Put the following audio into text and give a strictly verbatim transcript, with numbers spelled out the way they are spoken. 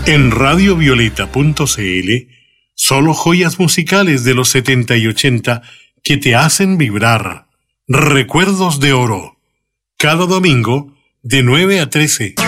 En radio violeta punto c l, solo joyas musicales de los setenta y ochenta que te hacen vibrar. Recuerdos de oro. Cada domingo, de nueve a trece.